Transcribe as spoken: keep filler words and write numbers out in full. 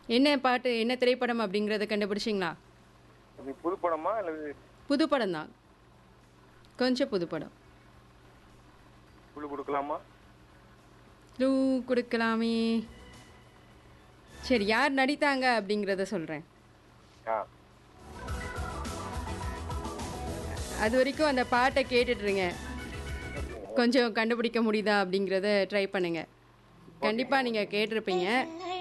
என்ன பாட்டு, என்ன திரைப்படம் அப்படிங்கிறத கண்டுபிடிச்சிங்களா? இது புது படமா அல்லது புது படம் தான். கொஞ்சம் புது படம். குழு கொடுக்கலாமா? க்ளூ கொடுக்கலாமே. சரி, யார் நடித்தாங்க அப்படிங்கிறத சொல்கிறேன். ஆ அது வரைக்கும் அந்த பாட்டை கேட்டுட்ருங்க. கொஞ்சம் கண்டுபிடிக்க முடியுதா அப்படிங்கிறத ட்ரை பண்ணுங்க. கண்டிப்பாக நீங்கள் கேட்டிருப்பீங்க.